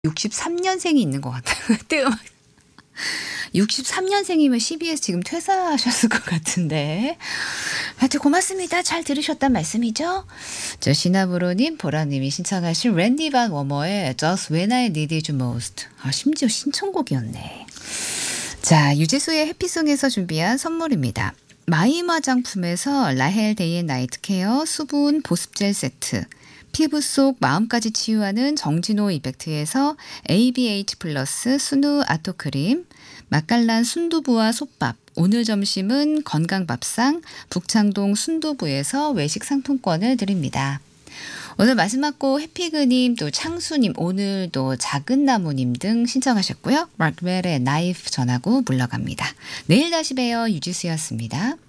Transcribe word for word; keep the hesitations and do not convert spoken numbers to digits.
육십삼 년생이 있는 것 같아요. 그때 음악 육십삼 년생이면 씨비에스 지금 퇴사하셨을 것 같은데. 하여튼 고맙습니다. 잘 들으셨단 말씀이죠? 저 시나브로님, 보라님이 신청하신 랜디 반 워머의 Just When I Needed You Most. 아, 심지어 신청곡이었네. 자, 유재수의 해피송에서 준비한 선물입니다. 마임 화장품에서 라헬 데이 앤 나이트 케어 수분 보습젤 세트, 피부 속 마음까지 치유하는 정진호 이펙트에서 에이비에이치 플러스 순우 아토크림, 맛깔난 순두부와 솥밥, 오늘 점심은 건강밥상 북창동 순두부에서 외식 상품권을 드립니다. 오늘 마지막 곡 해피그님, 또 창수님, 오늘도 작은 나무님 등 신청하셨고요. 마크웰의 나이프 전하고 물러갑니다. 내일 다시 봬요. 유지수였습니다.